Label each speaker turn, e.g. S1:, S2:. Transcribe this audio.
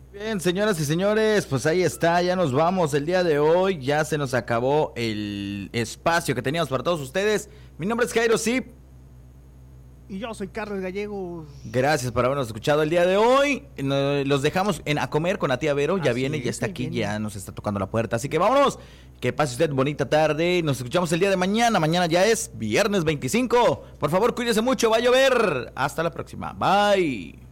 S1: Bien, señoras y señores, pues ahí está, ya nos vamos el día de hoy, ya se nos acabó el espacio que teníamos para todos ustedes. Mi nombre es Jairo Zip.
S2: Y yo soy Carlos Gallegos.
S1: Gracias por habernos escuchado el día de hoy. Los dejamos a comer con la tía Vero, ya viene, ya está aquí,
S2: viene.
S1: ya nos está tocando la puerta. Así que vámonos, que pase usted bonita tarde. Nos escuchamos el día de mañana. Mañana ya es viernes 25. Por favor, cuídese mucho, va a llover. Hasta la próxima. Bye.